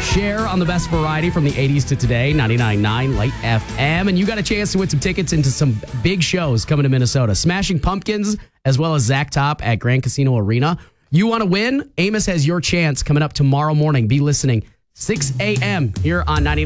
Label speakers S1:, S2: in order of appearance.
S1: Share on the best variety from the 80s to today, 99.9 Light FM. And you got a chance to win some tickets into some big shows coming to Minnesota. Smashing Pumpkins, as well as Zach Top at Grand Casino Arena. You want to win? Amos has your chance coming up tomorrow morning. Be listening 6 a.m. here on 99.